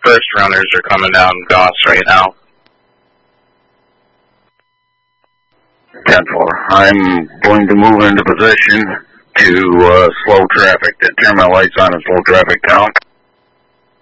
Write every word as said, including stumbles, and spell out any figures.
first runners are coming down Goss right now. ten four. I'm going to move into position to uh, slow traffic. To turn my lights on and slow traffic down.